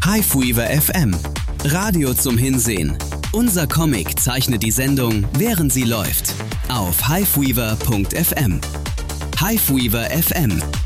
Hiveweaver FM. Radio zum Hinsehen. Unser Comic zeichnet die Sendung, während sie läuft. Auf hiveweaver.fm. Hiveweaver FM.